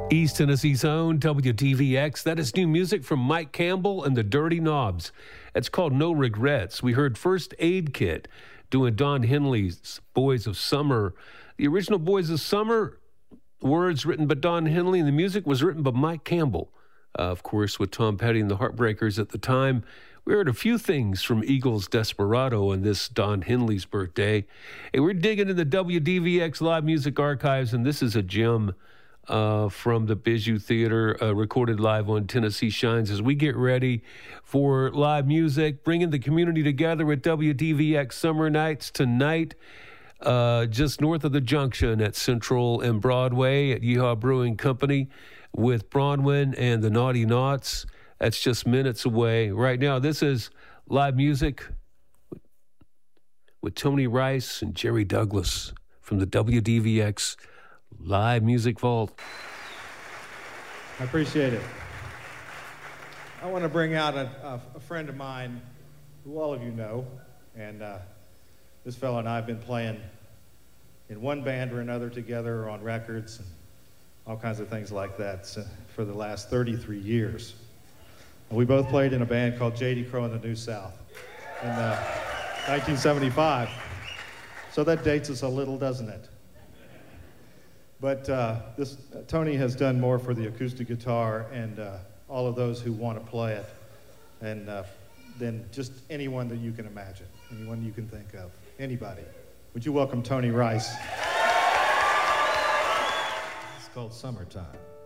East Tennessee's own WDVX. That is new music from Mike Campbell and the Dirty Knobs. It's called No Regrets. We heard First Aid Kit doing Don Henley's Boys of Summer. The original Boys of Summer, words written by Don Henley, and the music was written by Mike Campbell. Of course, with Tom Petty and the Heartbreakers at the time. We heard a few things from Eagles' Desperado on this Don Henley's birthday. And we're digging in the WDVX live music archives, and this is a gem from the Bijou Theater, recorded live on Tennessee Shines as we get ready for live music, bringing the community together at WDVX Summer Nights tonight, just north of the junction at Central and Broadway at Yeehaw Brewing Company with Bronwyn and the Naughty Knots. That's just minutes away. Right now, this is live music with Tony Rice and Jerry Douglas from the WDVX Live Music Vault. I appreciate it. I want to bring out a friend of mine who all of you know, and this fellow and I have been playing in one band or another together on records and all kinds of things like that for the last 33 years. And we both played in a band called J.D. Crowe and the New South in 1975. So that dates us a little, doesn't it? But Tony has done more for the acoustic guitar and all of those who want to play it than just anyone that you can imagine, anyone you can think of, anybody. Would you welcome Tony Rice? It's called Summertime.